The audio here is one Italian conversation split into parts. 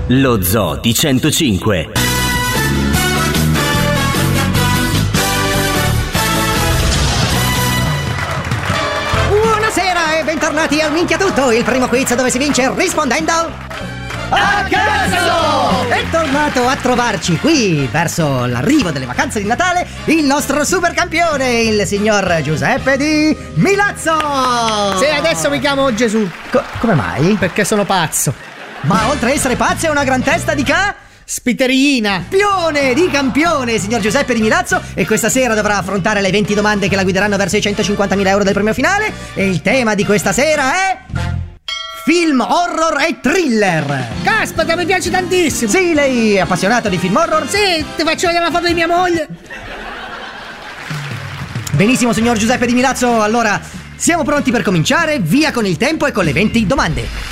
Lo Zoo di 105. Buonasera e bentornati al Minchia Tutto, il primo quiz dove si vince rispondendo a caso! È tornato a trovarci qui, verso l'arrivo delle vacanze di Natale, il nostro super campione, il signor Giuseppe Di Milazzo! Sì, adesso mi chiamo Gesù. Come mai? Perché sono pazzo. Ma oltre a essere pazzo è una gran testa di spiterina. Campione di campione, signor Giuseppe Di Milazzo, e questa sera dovrà affrontare le 20 domande che la guideranno verso i 150.000 euro del premio finale. E il tema di questa sera è film horror e thriller. Caspita, mi piace tantissimo. Sì, lei è appassionato di film horror? Sì, ti faccio vedere la foto di mia moglie. Benissimo, signor Giuseppe Di Milazzo, allora siamo pronti per cominciare. Via con il tempo e con le 20 domande.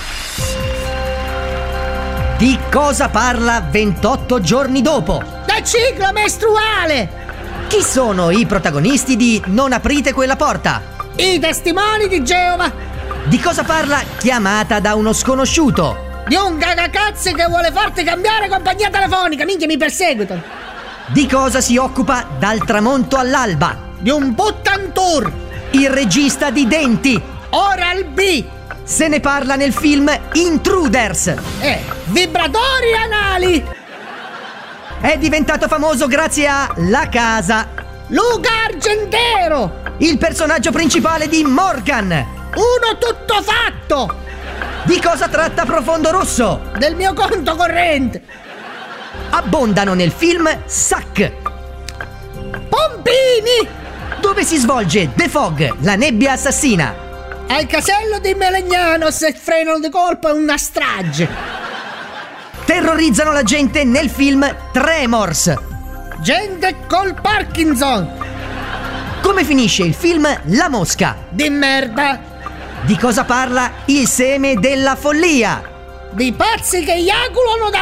Di cosa parla 28 giorni dopo? Del ciclo mestruale. Chi sono i protagonisti di Non aprite quella porta? I testimoni di Geova. Di cosa parla Chiamata da uno sconosciuto? Di un cagacazzi che vuole farti cambiare compagnia telefonica. Minchia, mi perseguitano. Di cosa si occupa Dal tramonto all'alba? Di un buttantour. Il regista di Denti. Oral B. Se ne parla nel film Intruders. Vibratori anali. È diventato famoso grazie a La Casa. Luca Argentero. Il personaggio principale di Morgan. Uno tutto fatto. Di cosa tratta Profondo Rosso? Del mio conto corrente. Abbondano nel film Sack. Pompini. Dove si svolge The Fog, la nebbia assassina? Al casello di Melegnano, se frenano di colpo è una strage. Terrorizzano la gente nel film Tremors. Gente col Parkinson. Come finisce il film La Mosca? Di merda. Di cosa parla Il seme della follia? Di pazzi che eiaculano da